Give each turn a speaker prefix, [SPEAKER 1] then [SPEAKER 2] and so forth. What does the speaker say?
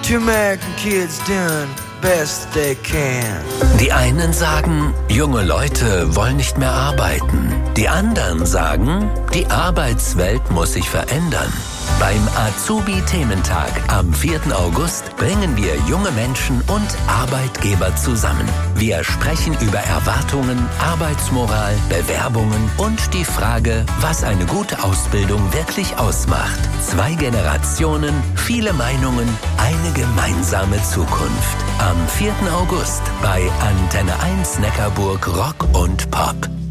[SPEAKER 1] the American kids doing best they can.
[SPEAKER 2] Die einen sagen, junge Leute wollen nicht mehr arbeiten. Die anderen sagen, die Arbeitswelt muss sich verändern. Beim Azubi-Thementag am 4. August bringen wir junge Menschen und Arbeitgeber zusammen. Wir sprechen über Erwartungen, Arbeitsmoral, Bewerbungen und die Frage, was eine gute Ausbildung wirklich ausmacht. 2 Generationen, viele Meinungen, eine gemeinsame Zukunft. Am 4. August bei Antenne 1 Neckarburg Rock und Pop.